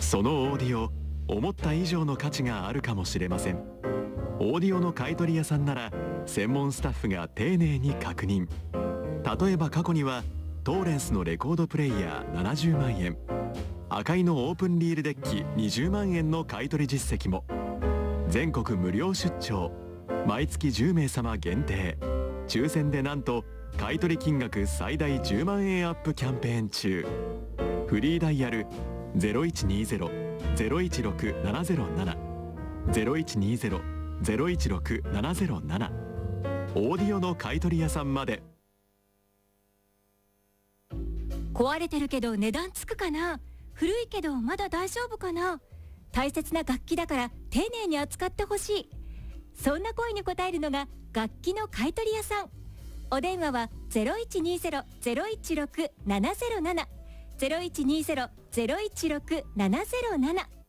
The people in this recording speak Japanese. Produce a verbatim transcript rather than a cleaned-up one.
そのオーディオ、思った以上の価値があるかもしれません。オーディオの買取屋さんなら専門スタッフが丁寧に確認。例えば過去にはトーレンスのレコードプレイヤーななじゅうまんえん、赤いのオープンリールデッキにじゅうまんえんの買取実績も。全国無料出張、毎月じゅうめい様限定、抽選でなんと買取金額最大じゅうまんえんアップキャンペーン中。フリーダイヤル ゼロいちにゼロ ゼロいちろく ななゼロなな ゼロいちにゼロ ゼロいちろく ななゼロなな、オーディオの買取屋さんまで。 壊れてるけど値段つくかな、古いけどまだ大丈夫かな、大切な楽器だから丁寧に扱ってほしい、そんな声に応えるのが楽器の買取屋さん。お電話は ゼロいちにゼロ ゼロいちろく ななゼロなな ゼロいちにゼロ ゼロいちろく ななゼロなな